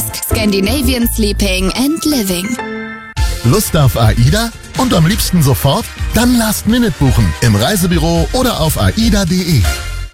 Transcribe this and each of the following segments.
Scandinavian Sleeping and Living. Lust auf AIDA? Und am liebsten sofort? Dann Last Minute buchen im Reisebüro oder auf aida.de.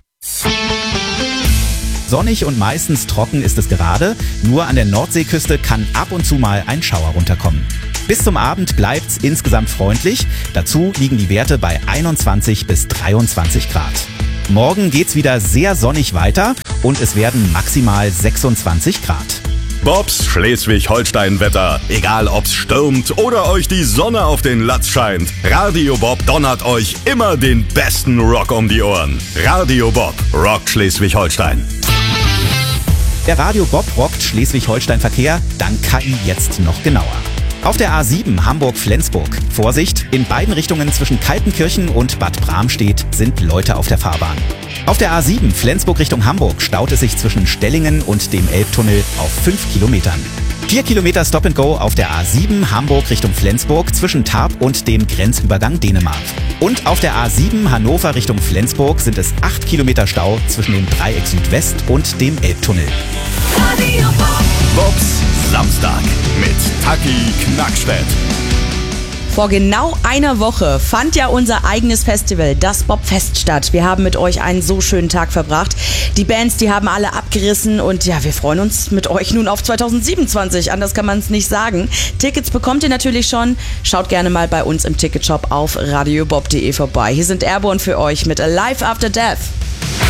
Sonnig und meistens trocken ist es gerade. Nur an der Nordseeküste kann ab und zu mal ein Schauer runterkommen. Bis zum Abend bleibt's insgesamt freundlich. Dazu liegen die Werte bei 21 bis 23 Grad. Morgen geht's wieder sehr sonnig weiter und es werden maximal 26 Grad. Bobs Schleswig-Holstein-Wetter. Egal ob's stürmt oder euch die Sonne auf den Latz scheint. Radio Bob donnert euch immer den besten Rock um die Ohren. Radio Bob rockt Schleswig-Holstein. Der Radio Bob rockt Schleswig-Holstein-Verkehr dank KI jetzt noch genauer. Auf der A7 Hamburg-Flensburg. Vorsicht, in beiden Richtungen zwischen Kaltenkirchen und Bad Bramstedt sind Leute auf der Fahrbahn. Auf der A7 Flensburg Richtung Hamburg staut es sich zwischen Stellingen und dem Elbtunnel auf 5 Kilometern. 4 Kilometer Stop and Go auf der A7 Hamburg Richtung Flensburg zwischen Tarp und dem Grenzübergang Dänemark. Und auf der A7 Hannover Richtung Flensburg sind es 8 Kilometer Stau zwischen dem Dreieck Südwest und dem Elbtunnel. Radio Bob. Bobs Samstag mit Taki Knackstedt. Vor genau einer Woche fand ja unser eigenes Festival, das Bobfest, statt. Wir haben mit euch einen so schönen Tag verbracht. Die Bands, die haben alle abgerissen und ja, wir freuen uns mit euch nun auf 2027. Anders kann man es nicht sagen. Tickets bekommt ihr natürlich schon. Schaut gerne mal bei uns im Ticketshop auf radiobob.de vorbei. Hier sind Airborne für euch mit Alive After Death.